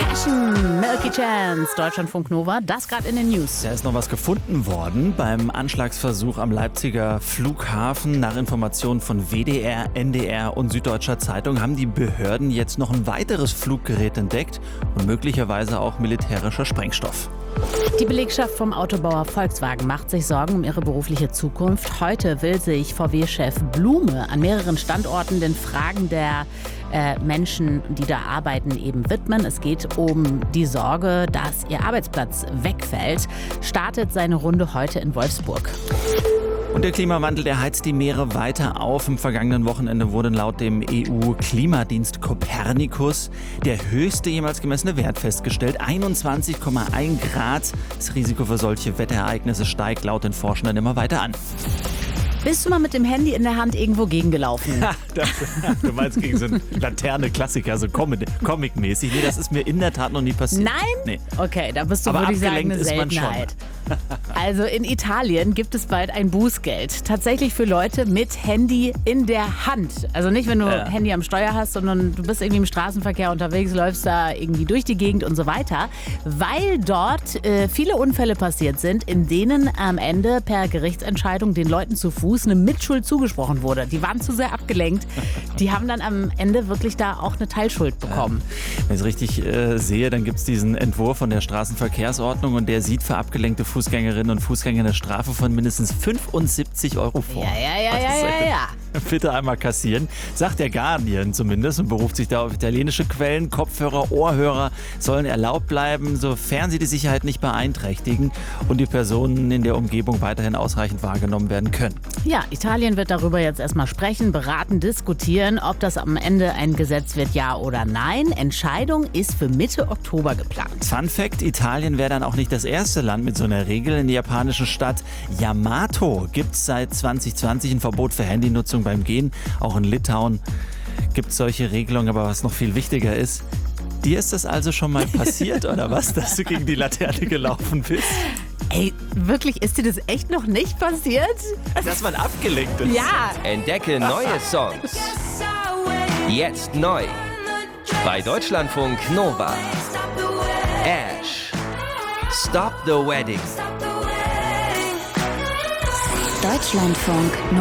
Passion, Milky Chance, Deutschlandfunk Nova, das gerade in den News. Da ist noch was gefunden worden beim Anschlagsversuch am Leipziger Flughafen. Nach Informationen von WDR, NDR und Süddeutscher Zeitung haben die Behörden jetzt noch ein weiteres Fluggerät entdeckt und möglicherweise auch militärischer Sprengstoff. Die Belegschaft vom Autobauer Volkswagen macht sich Sorgen um ihre berufliche Zukunft. Heute will sich VW-Chef Blume an mehreren Standorten den Fragen der Menschen, die da arbeiten, eben widmen. Es geht um die Sorge, dass ihr Arbeitsplatz wegfällt. Startet seine Runde heute in Wolfsburg. Und der Klimawandel, der heizt die Meere weiter auf. Im vergangenen Wochenende wurde laut dem EU-Klimadienst Copernicus der höchste jemals gemessene Wert festgestellt. 21,1 Grad. Das Risiko für solche Wetterereignisse steigt laut den Forschenden immer weiter an. Bist du mal mit dem Handy in der Hand irgendwo gegengelaufen? Du meinst gegen so einen Laterne-Klassiker, so Comic-mäßig. Nee, das ist mir in der Tat noch nie passiert. Nein? Nee. Okay, da bist du, Aber würde ich sagen, abgelenkt eine ist man schon. Seltenheit. Also in Italien gibt es bald ein Bußgeld. Tatsächlich für Leute mit Handy in der Hand. Also nicht, wenn du Handy am Steuer hast, sondern du bist irgendwie im Straßenverkehr unterwegs, läufst da irgendwie durch die Gegend und so weiter. Weil dort viele Unfälle passiert sind, in denen am Ende per Gerichtsentscheidung den Leuten zu Fuß eine Mitschuld zugesprochen wurde. Die waren zu sehr abgelenkt. Die haben dann am Ende wirklich da auch eine Teilschuld bekommen. Wenn ich es richtig sehe, dann gibt es diesen Entwurf von der Straßenverkehrsordnung und der sieht für abgelenkte Fußgängerinnen und Fußgänger eine Strafe von mindestens 75 € vor. Ja. Bitte einmal kassieren, sagt der Guardian zumindest und beruft sich da auf italienische Quellen. Kopfhörer, Ohrhörer sollen erlaubt bleiben, sofern sie die Sicherheit nicht beeinträchtigen und die Personen in der Umgebung weiterhin ausreichend wahrgenommen werden können. Ja, Italien wird darüber jetzt erstmal sprechen, beraten, diskutieren, ob das am Ende ein Gesetz wird, ja oder nein. Entscheidung ist für Mitte Oktober geplant. Fun Fact, Italien wäre dann auch nicht das erste Land mit so einer Regel. In der japanischen Stadt Yamato gibt es seit 2020 ein Verbot für Handynutzung beim Gehen. Auch in Litauen gibt es solche Regelungen, aber was noch viel wichtiger ist, dir ist das also schon mal passiert oder was, dass du gegen die Laterne gelaufen bist? Ey, wirklich, ist dir das echt noch nicht passiert? Dass man abgelenkt ist. Ja. Entdecke neue Songs. Jetzt neu. Bei Deutschlandfunk Nova. Ash. Stop the Wedding. Deutschlandfunk